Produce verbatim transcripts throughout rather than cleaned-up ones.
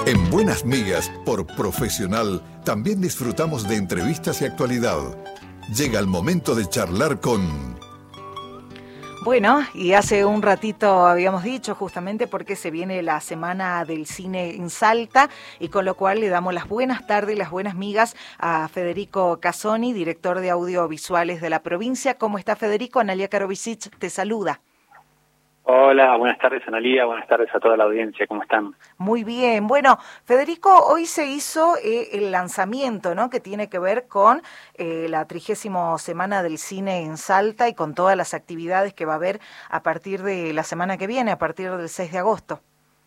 En Buenas Migas, por Profesional, también disfrutamos de entrevistas y actualidad. Llega el momento de charlar con... Bueno, y hace un ratito habíamos dicho justamente porque se viene la Semana del Cine en Salta, y con lo cual le damos las buenas tardes y las buenas migas a Federico Casoni, director de audiovisuales de la provincia. ¿Cómo está, Federico? Analía Karovicic te saluda. Hola, buenas tardes, Analía, buenas tardes a toda la audiencia, ¿cómo están? Muy bien. Bueno, Federico, hoy se hizo eh, el lanzamiento, ¿no?, que tiene que ver con eh, la trigésima Semana del Cine en Salta y con todas las actividades que va a haber a partir de la semana que viene, a partir del seis de agosto.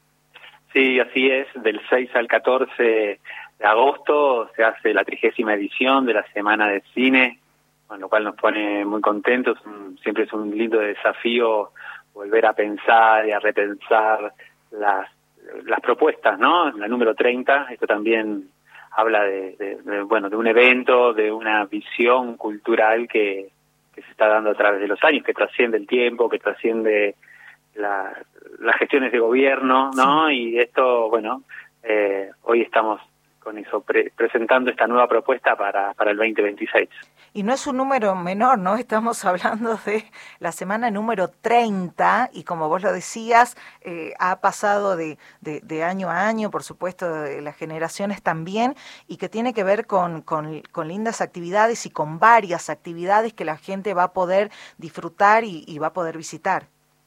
Sí, así es, del seis al catorce de agosto se hace la trigésima edición de la Semana del Cine, con lo cual nos pone muy contentos. Siempre es un lindo desafío volver a pensar y a repensar las las propuestas, ¿no? La número treinta, esto también habla de, de, de bueno, de un evento, de una visión cultural que, que se está dando a través de los años, que trasciende el tiempo, que trasciende la, las gestiones de gobierno, ¿no? Sí. Y esto, bueno, eh, hoy estamos con eso, pre presentando esta nueva propuesta para, para el veinte veintiséis. Y no es un número menor, ¿no? Estamos hablando de la semana número treinta, y como vos lo decías, eh, ha pasado de, de, de año a año, por supuesto, de las generaciones también, y que tiene que ver con, con, con lindas actividades y con varias actividades que la gente va a poder disfrutar y, y va a poder visitar.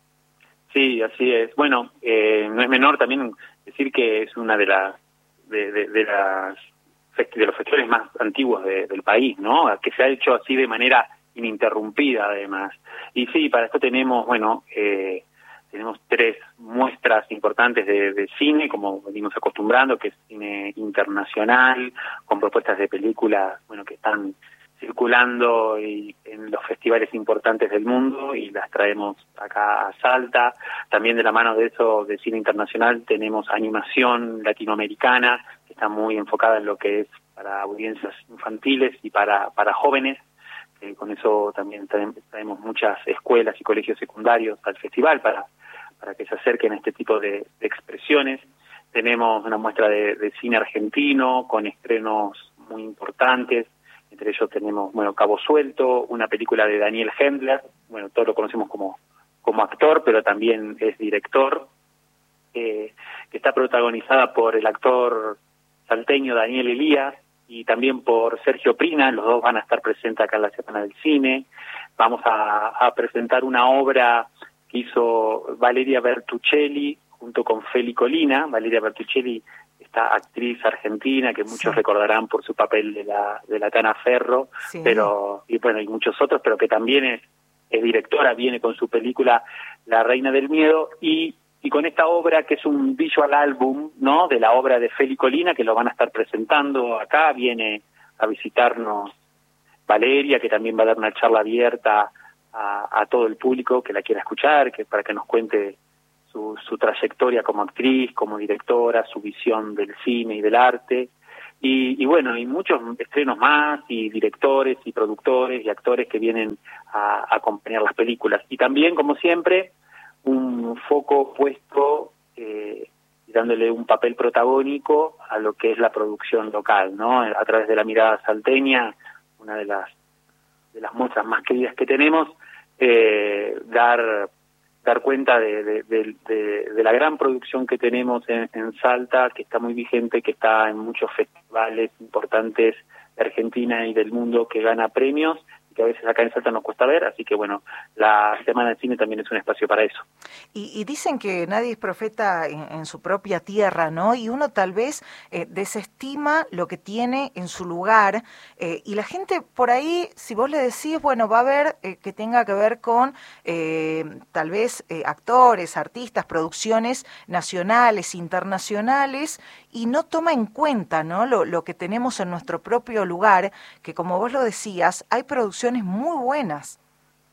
Sí, así es. Bueno, eh, no es menor también decir que es una de las de, de, de las de los festivales más antiguos de, del país, ¿no? Que se ha hecho así de manera ininterrumpida, además. Y sí, para esto tenemos, bueno, eh, tenemos tres muestras importantes de, de cine, como venimos acostumbrando, que es cine internacional, con propuestas de películas, bueno, que están circulando y en los festivales importantes del mundo, y las traemos acá a Salta. También de la mano de eso, de cine internacional, tenemos animación latinoamericana, que está muy enfocada en lo que es para audiencias infantiles y para, para jóvenes. Eh, con eso también traemos muchas escuelas y colegios secundarios al festival para, para que se acerquen a este tipo de, de expresiones. Tenemos una muestra de, de cine argentino con estrenos muy importantes. Entre ellos tenemos, bueno, Cabo Suelto, una película de Daniel Hendler, bueno, todos lo conocemos como, como actor, pero también es director, eh, que está protagonizada por el actor salteño Daniel Elías y también por Sergio Prina. Los dos van a estar presentes acá en la Semana del Cine. Vamos a, a presentar una obra que hizo Valeria Bertuccelli junto con Feli Colina. Valeria Bertuccelli, esta actriz argentina que muchos sí. recordarán por su papel de la de la Tana Ferro, sí. pero y bueno, y muchos otros, pero que también es, es directora, viene con su película La Reina del Miedo, y y con esta obra que es un visual album, ¿no?, de la obra de Feli Colina, que lo van a estar presentando acá. Viene a visitarnos Valeria, que también va a dar una charla abierta a, a todo el público que la quiera escuchar, que para que nos cuente Su, su trayectoria como actriz, como directora, su visión del cine y del arte, y, y bueno, y muchos estrenos más, y directores y productores y actores que vienen a, a acompañar las películas. Y también, como siempre, un foco puesto eh, dándole un papel protagónico a lo que es la producción local, ¿no? A través de La Mirada Salteña, una de las de las muestras más queridas que tenemos, eh, dar dar cuenta de, de, de, de, de la gran producción que tenemos en, en Salta, que está muy vigente, que está en muchos festivales importantes de Argentina y del mundo, que gana premios, y que a veces acá en Salta nos cuesta ver. Así que bueno, la Semana del Cine también es un espacio para eso. Y, y dicen que nadie es profeta en, en su propia tierra, ¿no? Y uno tal vez eh, desestima lo que tiene en su lugar, eh, y la gente por ahí, si vos le decís, bueno, va a haber eh, que tenga que ver con eh, tal vez eh, actores, artistas, producciones nacionales, internacionales, y no toma en cuenta, ¿no?, lo, lo que tenemos en nuestro propio lugar, que como vos lo decías, hay producciones muy buenas.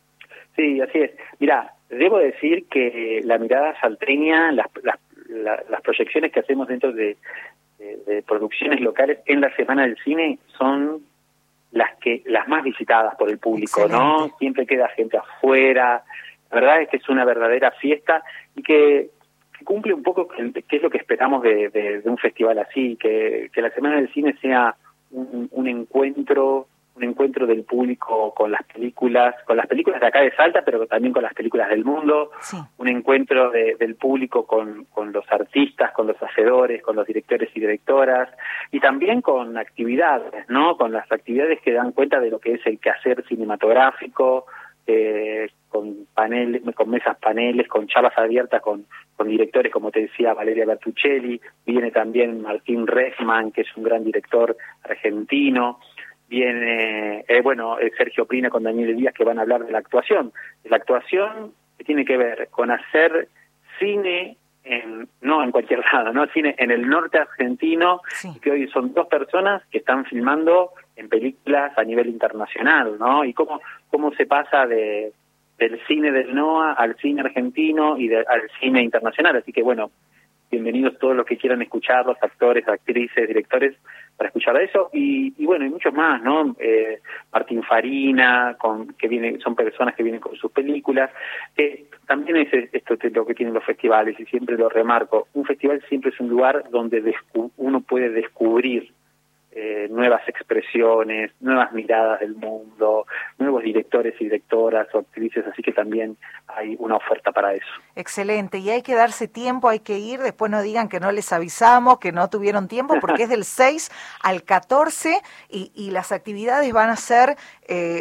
Sí, así es. Mirá, debo decir que La Mirada Salteña, las, las, las, las proyecciones que hacemos dentro de, de, de producciones locales en la Semana del Cine son las que las más visitadas por el público. Excelente. ¿No? Siempre queda gente afuera. La verdad es que es una verdadera fiesta, y que, que cumple un poco qué es lo que esperamos de, de, de un festival así, que, que la Semana del Cine sea un, un encuentro un encuentro del público con las películas, con las películas de acá de Salta, pero también con las películas del mundo, sí. Un encuentro de, del público con, con los artistas, con los hacedores, con los directores y directoras, y también con actividades, ¿no? Con las actividades que dan cuenta de lo que es el quehacer cinematográfico, eh, con paneles, con mesas paneles, con charlas abiertas con, con directores, como te decía, Valeria Bertuccelli, viene también Martín Rechman, que es un gran director argentino, viene, eh, bueno, eh, Sergio Prina con Daniel Díaz, que van a hablar de la actuación. De la actuación que tiene que ver con hacer cine, en, no en cualquier lado, ¿no? Cine en el norte argentino, sí. Y que hoy son dos personas que están filmando en películas a nivel internacional, ¿no? Y cómo, cómo se pasa de del cine del NOA al cine argentino y de, al cine internacional. Así que, bueno, bienvenidos todos los que quieran escuchar, los actores, actrices, directores, para escuchar eso, y, y bueno, y muchos más, ¿no? Eh, Martín Farina, con, que viene, son personas que vienen con sus películas, que también es esto es lo que tienen los festivales, y siempre lo remarco, un festival siempre es un lugar donde descu- uno puede descubrir eh, nuevas expresiones, nuevas miradas del mundo, nuevos directores y directoras o actrices, así que también hay una oferta para eso. Excelente, y hay que darse tiempo, hay que ir, después no digan que no les avisamos, que no tuvieron tiempo, porque es del seis al catorce y, y las actividades van a ser eh,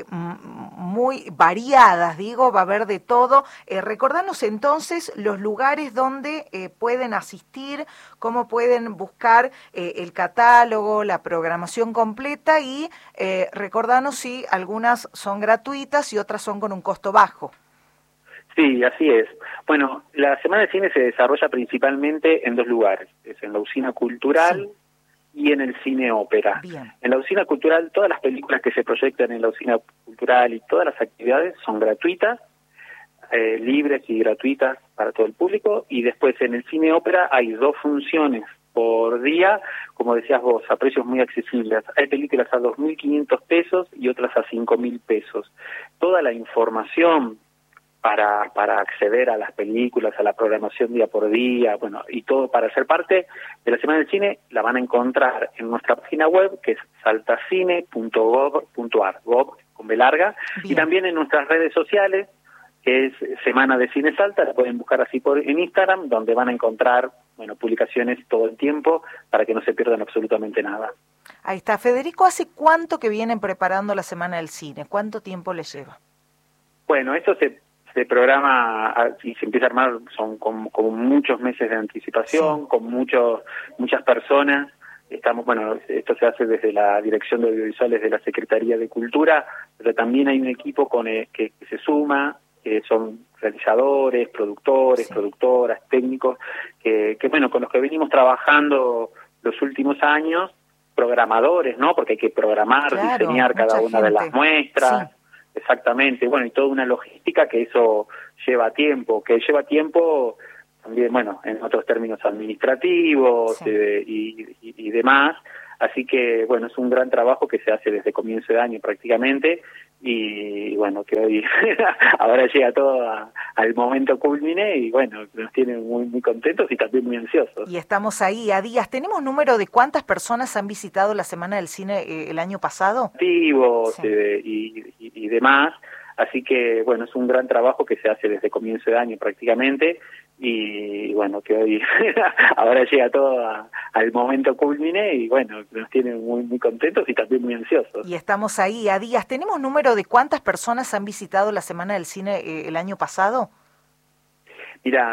muy variadas, digo, va a haber de todo. Eh, recordanos entonces los lugares donde eh, pueden asistir, cómo pueden buscar eh, el catálogo, la programación completa, y eh, recordanos si algunas son gratuitas y otras son con un costo bajo. Sí, así es. Bueno, la Semana de Cine se desarrolla principalmente en dos lugares, es en la Usina Cultural, sí. Y en el Cine Ópera. Bien. En la Usina Cultural, todas las películas que se proyectan en la Usina Cultural y todas las actividades son gratuitas, eh, libres y gratuitas para todo el público, y después en el Cine Ópera hay dos funciones por día, como decías vos, a precios muy accesibles. Hay películas a dos mil quinientos pesos y otras a cinco mil pesos. Toda la información para para acceder a las películas, a la programación día por día, bueno, y todo para ser parte de la Semana del Cine, la van a encontrar en nuestra página web, que es saltacine punto gov punto ar, gov con B larga, bien. Y también en nuestras redes sociales, que es Semana de Cine Salta, la pueden buscar así por en Instagram, donde van a encontrar, bueno, publicaciones todo el tiempo para que no se pierdan absolutamente nada. Ahí está. Federico, ¿hace cuánto que vienen preparando la Semana del Cine? ¿Cuánto tiempo les lleva? Bueno, esto se se programa y se empieza a armar, son con, con muchos meses de anticipación, sí. Con muchos muchas personas. Estamos, bueno, esto se hace desde la Dirección de Audiovisuales de la Secretaría de Cultura, pero también hay un equipo con el, que, que se suma, que son realizadores, productores, sí. Productoras, técnicos, que, que bueno, con los que venimos trabajando los últimos años, programadores, ¿no? Porque hay que programar, claro, diseñar cada una gente. De las muestras. Sí. Exactamente, bueno, y toda una logística que eso lleva tiempo, que lleva tiempo también, bueno, en otros términos administrativos, sí. eh, y, y, y demás, así que, bueno, es un gran trabajo que se hace desde comienzo de año prácticamente, y bueno, que hoy ahora llega todo a, al momento culmine, y bueno, nos tiene muy, muy contentos y también muy ansiosos. Y estamos ahí a días. ¿Tenemos número de cuántas personas han visitado la Semana del Cine eh, el año pasado? Activos, sí. eh, y, y, y demás, así que, bueno, es un gran trabajo que se hace desde comienzo de año prácticamente, y bueno, que hoy ahora llega todo a, al momento culmine, y bueno, nos tiene muy, muy contentos y también muy ansiosos. Y estamos ahí a días. ¿Tenemos número de cuántas personas han visitado la Semana del Cine eh, el año pasado? Mira,